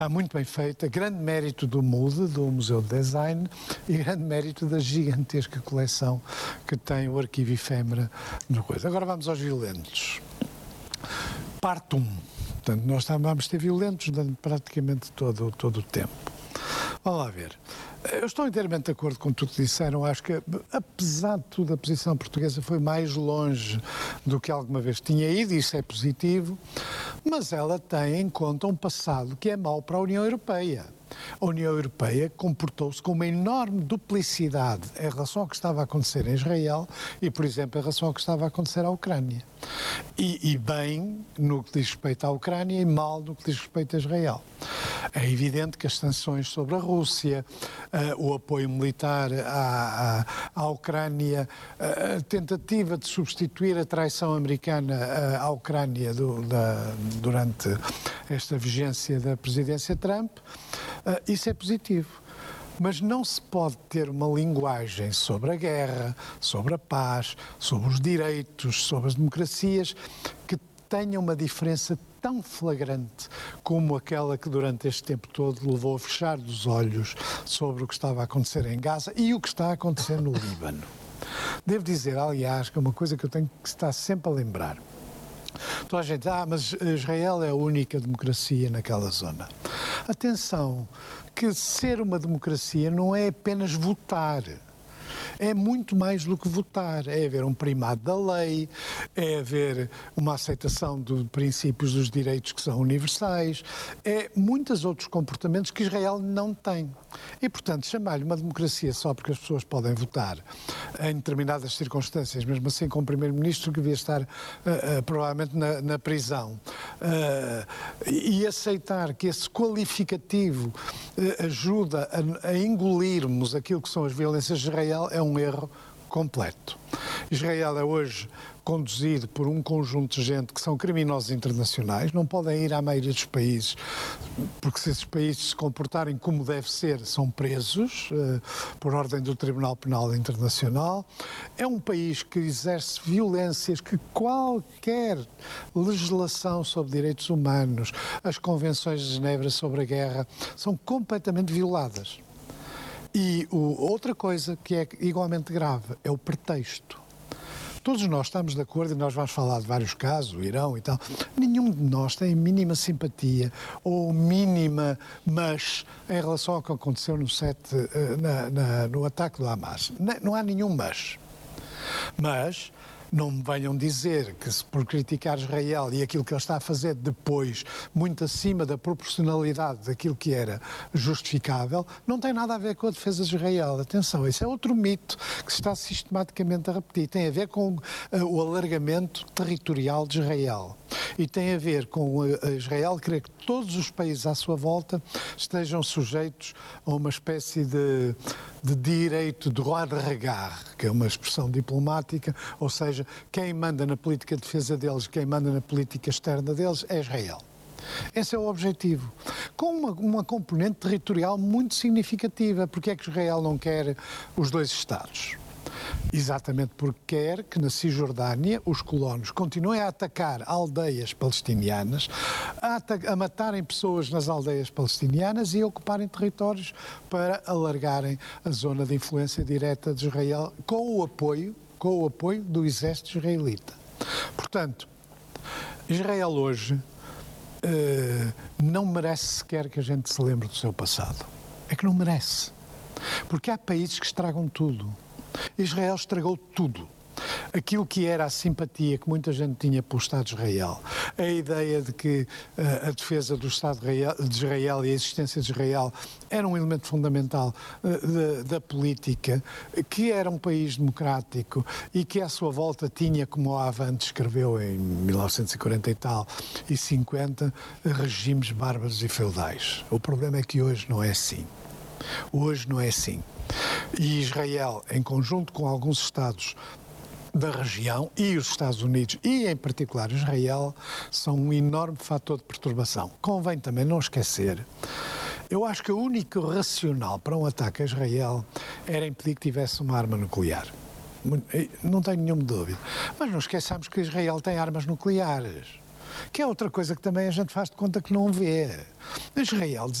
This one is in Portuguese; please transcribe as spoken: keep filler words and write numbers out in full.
Está muito bem feita, grande mérito do M U D, do Museu de Design, e grande mérito da gigantesca coleção que tem o arquivo efêmera no coisa. Agora vamos aos violentos. Parte um. Portanto, nós vamos ter violentos durante praticamente todo, todo o tempo. Vamos lá ver. Eu estou inteiramente de acordo com tudo que disseram. Acho que, apesar de tudo, a posição portuguesa foi mais longe do que alguma vez tinha ido, e isso é positivo, mas ela tem em conta um passado que é mau para a União Europeia. A União Europeia comportou-se com uma enorme duplicidade em relação ao que estava a acontecer em Israel e, por exemplo, em relação ao que estava a acontecer à Ucrânia. E, e bem no que diz respeito à Ucrânia e mal no que diz respeito a Israel. É evidente que as sanções sobre a Rússia, uh, o apoio militar à, à, à Ucrânia, uh, a tentativa de substituir a traição americana uh, à Ucrânia do, da, durante esta vigência da presidência Trump, Uh, isso é positivo, mas não se pode ter uma linguagem sobre a guerra, sobre a paz, sobre os direitos, sobre as democracias, que tenha uma diferença tão flagrante como aquela que durante este tempo todo levou a fechar os olhos sobre o que estava a acontecer em Gaza e o que está a acontecer no Líbano. Devo dizer, aliás, que é uma coisa que eu tenho que estar sempre a lembrar. Toda a gente, ah, mas Israel é a única democracia naquela zona. Atenção, que ser uma democracia não é apenas votar. É muito mais do que votar, é haver um primado da lei, é haver uma aceitação de princípios dos direitos que são universais, é muitos outros comportamentos que Israel não tem. E, portanto, chamar-lhe uma democracia só porque as pessoas podem votar em determinadas circunstâncias, mesmo assim com o primeiro-ministro que devia estar uh, uh, provavelmente na, na prisão, uh, e aceitar que esse qualificativo uh, ajuda a, a engolirmos aquilo que são as violências de Israel é um erro completo. Israel é hoje conduzido por um conjunto de gente que são criminosos internacionais, não podem ir à maioria dos países, porque se esses países se comportarem como deve ser, são presos uh, por ordem do Tribunal Penal Internacional. É um país que exerce violências que qualquer legislação sobre direitos humanos, as convenções de Genebra sobre a guerra, são completamente violadas. E o, outra coisa que é igualmente grave é o pretexto. Todos nós estamos de acordo, e nós vamos falar de vários casos, o Irão e tal, nenhum de nós tem mínima simpatia ou mínima mas em relação ao que aconteceu no, sete, na, na, no ataque do Hamas. Não há nenhum mas. Mas não me venham dizer que se por criticar Israel e aquilo que ele está a fazer depois, muito acima da proporcionalidade daquilo que era justificável, não tem nada a ver com a defesa de Israel. Atenção, esse é outro mito que se está sistematicamente a repetir. Tem a ver com uh, o alargamento territorial de Israel. E tem a ver com uh, Israel querer que todos os países à sua volta estejam sujeitos a uma espécie de, de direito de droit de regard, que é uma expressão diplomática, ou seja, quem manda na política de defesa deles, quem manda na política externa deles é Israel. Esse é o objetivo. Com uma, uma componente territorial muito significativa. Porque é que Israel não quer os dois Estados? Exatamente porque quer que na Cisjordânia os colonos continuem a atacar aldeias palestinianas, a, a matarem pessoas nas aldeias palestinianas e a ocuparem territórios para alargarem a zona de influência direta de Israel com o apoio, com o apoio do exército israelita. Portanto, Israel hoje uh, não merece sequer que a gente se lembre do seu passado. É que não merece. Porque há países que estragam tudo. Israel estragou tudo. Aquilo que era a simpatia que muita gente tinha pelo Estado de Israel, a ideia de que uh, a defesa do Estado de Israel e a existência de Israel era um elemento fundamental uh, da, da política, que era um país democrático e que à sua volta tinha, como o Avante escreveu em mil novecentos e quarenta e tal e cinquenta, regimes bárbaros e feudais. O problema é que hoje não é assim. Hoje não é assim. E Israel, em conjunto com alguns Estados da região e os Estados Unidos, e em particular Israel, são um enorme fator de perturbação. Convém também não esquecer, eu acho que o único racional para um ataque a Israel era impedir que tivesse uma arma nuclear. Não tenho nenhuma dúvida. Mas não esqueçamos que Israel tem armas nucleares. que é outra coisa que também a gente faz de conta que não vê. Israel